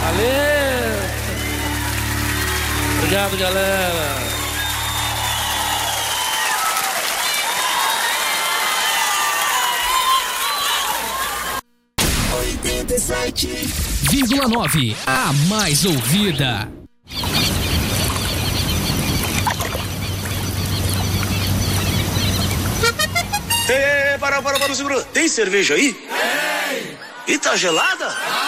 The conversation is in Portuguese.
Valeu! Obrigado, galera! 87,9, a mais ouvida. Para, segura. Tem cerveja aí? Tem! E tá gelada?